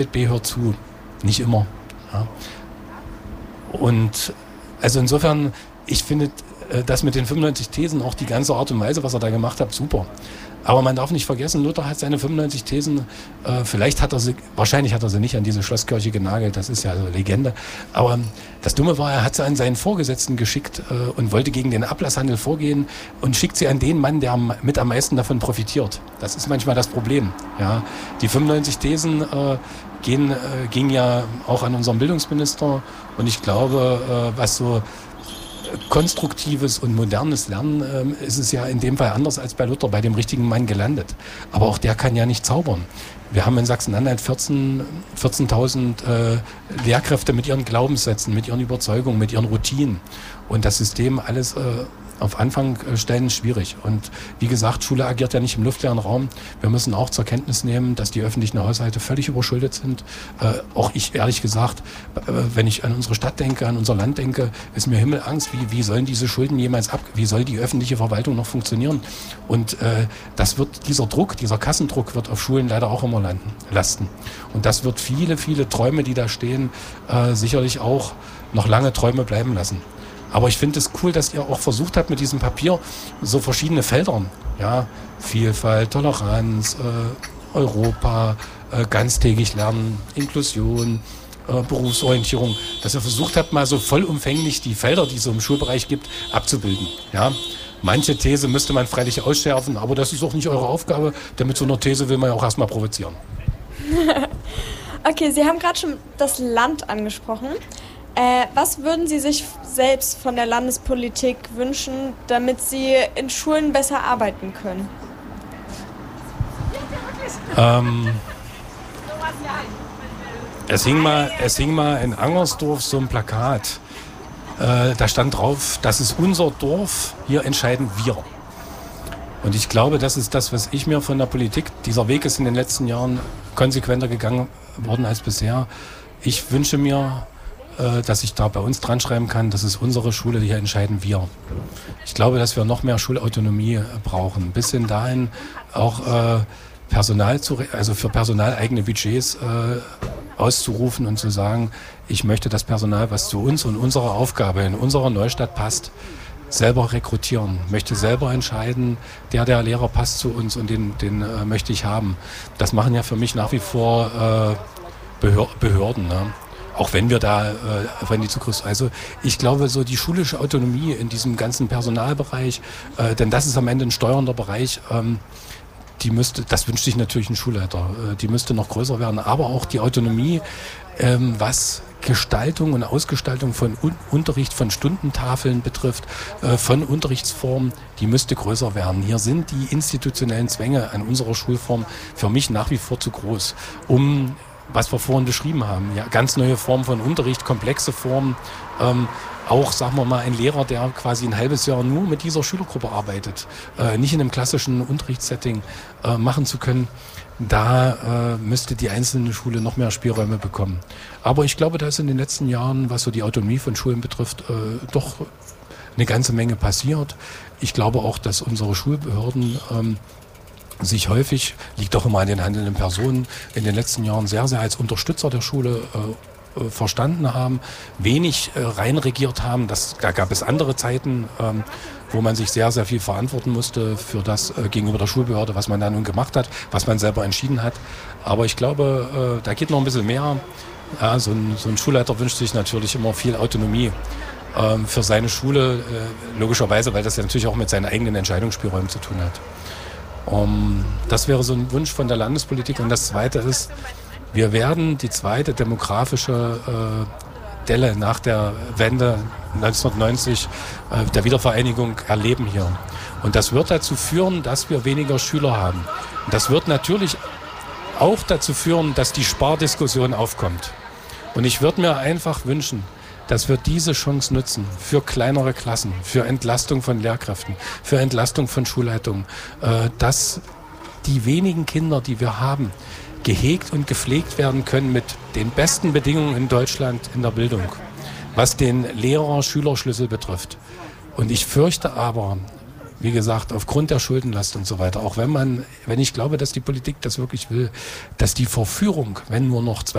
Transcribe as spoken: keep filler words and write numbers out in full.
B hört zu, nicht immer. Ja. Und also insofern, ich finde das mit den fünfundneunzig Thesen, auch die ganze Art und Weise, was er da gemacht hat, super. Aber man darf nicht vergessen, Luther hat seine fünfundneunzig Thesen, äh, vielleicht hat er sie, wahrscheinlich hat er sie nicht an diese Schlosskirche genagelt, das ist ja so Legende. Aber das Dumme war, er hat sie an seinen Vorgesetzten geschickt äh, und wollte gegen den Ablasshandel vorgehen und schickt sie an den Mann, der am, mit am meisten davon profitiert. Das ist manchmal das Problem. Ja. Die fünfundneunzig Thesen äh, gehen, äh, gingen ja auch an unseren Bildungsminister und ich glaube, äh, was so konstruktives und modernes Lernen ähm, ist es ja in dem Fall anders als bei Luther, bei dem richtigen Mann gelandet. Aber auch der kann ja nicht zaubern. Wir haben in Sachsen-Anhalt vierzehntausend äh, Lehrkräfte mit ihren Glaubenssätzen, mit ihren Überzeugungen, mit ihren Routinen. Und das System alles äh, auf Anfangstellen schwierig. Und wie gesagt, Schule agiert ja nicht im luftleeren Raum. Wir müssen auch zur Kenntnis nehmen, dass die öffentlichen Haushalte völlig überschuldet sind. Äh, auch ich, ehrlich gesagt, äh, wenn ich an unsere Stadt denke, an unser Land denke, ist mir Himmelangst, wie, wie sollen diese Schulden jemals ab, wie soll die öffentliche Verwaltung noch funktionieren? Und äh, das wird, dieser Druck, dieser Kassendruck wird auf Schulen leider auch immer landen, lasten. Und das wird viele, viele Träume, die da stehen, äh, sicherlich auch noch lange Träume bleiben lassen. Aber ich finde es cool, dass ihr auch versucht habt, mit diesem Papier so verschiedene Felder, ja, Vielfalt, Toleranz, äh, Europa, äh, ganztägig lernen, Inklusion, äh, Berufsorientierung, dass ihr versucht habt, mal so vollumfänglich die Felder, die es so im Schulbereich gibt, abzubilden. Ja. Manche These müsste man freilich ausschärfen, aber das ist auch nicht eure Aufgabe, denn mit so einer These will man ja auch erstmal provozieren. Okay, Sie haben gerade schon das Land angesprochen. Äh, was würden Sie sich selbst von der Landespolitik wünschen, damit Sie in Schulen besser arbeiten können? Ähm, es, hing mal, es hing mal in Angersdorf so ein Plakat. Äh, da stand drauf, das ist unser Dorf, hier entscheiden wir. Und ich glaube, das ist das, was ich mir von der Politik, dieser Weg ist in den letzten Jahren konsequenter gegangen worden als bisher. Ich wünsche mir, dass ich da bei uns dran schreiben kann, das ist unsere Schule, hier entscheiden wir. Ich glaube, dass wir noch mehr Schulautonomie brauchen, bis hin dahin auch äh, Personal zu, also für Personal eigene Budgets äh, auszurufen und zu sagen, ich möchte das Personal, was zu uns und unserer Aufgabe in unserer Neustadt passt, selber rekrutieren, möchte selber entscheiden, der, der Lehrer passt zu uns und den, den äh, möchte ich haben. Das machen ja für mich nach wie vor äh, Behör- Behörden, ne? Auch wenn wir da, äh, wenn die Zugriffs, also ich glaube, so die schulische Autonomie in diesem ganzen Personalbereich, äh, denn das ist am Ende ein steuernder Bereich, ähm, die müsste, das wünscht sich natürlich ein Schulleiter, äh, die müsste noch größer werden, aber auch die Autonomie, ähm, was Gestaltung und Ausgestaltung von Un- Unterricht, von Stundentafeln betrifft, äh, von Unterrichtsformen, die müsste größer werden. Hier sind die institutionellen Zwänge an unserer Schulform für mich nach wie vor zu groß, um was wir vorhin beschrieben haben, ja, ganz neue Formen von Unterricht, komplexe Formen, ähm, auch, sagen wir mal, ein Lehrer, der quasi ein halbes Jahr nur mit dieser Schülergruppe arbeitet, äh, nicht in einem klassischen Unterrichtssetting äh, machen zu können, da äh, müsste die einzelne Schule noch mehr Spielräume bekommen. Aber ich glaube, da ist in den letzten Jahren, was so die Autonomie von Schulen betrifft, äh, doch eine ganze Menge passiert. Ich glaube auch, dass unsere Schulbehörden ähm, sich häufig, liegt auch immer an den handelnden Personen, in den letzten Jahren sehr, sehr als Unterstützer der Schule äh, verstanden haben, wenig äh, reinregiert haben. Das, da gab es andere Zeiten, ähm, wo man sich sehr, sehr viel verantworten musste für das äh, gegenüber der Schulbehörde, was man da nun gemacht hat, was man selber entschieden hat. Aber ich glaube, äh, da geht noch ein bisschen mehr. Ja, so, ein, so ein Schulleiter wünscht sich natürlich immer viel Autonomie ähm, für seine Schule, äh, logischerweise, weil das ja natürlich auch mit seinen eigenen Entscheidungsspielräumen zu tun hat. Um, das wäre so ein Wunsch von der Landespolitik. Und das Zweite ist, wir werden die zweite demografische äh, Delle nach der Wende neunzehnhundertneunzig, äh, der Wiedervereinigung erleben hier. Und das wird dazu führen, dass wir weniger Schüler haben. Und das wird natürlich auch dazu führen, dass die Spardiskussion aufkommt. Und ich würde mir einfach wünschen, dass wir diese Chance nutzen für kleinere Klassen, für Entlastung von Lehrkräften, für Entlastung von Schulleitungen, äh, dass die wenigen Kinder, die wir haben, gehegt und gepflegt werden können mit den besten Bedingungen in Deutschland in der Bildung, was den Lehrer-Schüler-Schlüssel betrifft. Und ich fürchte aber, wie gesagt, aufgrund der Schuldenlast und so weiter, auch wenn man, wenn ich glaube, dass die Politik das wirklich will, dass die Verführung, wenn nur noch zwei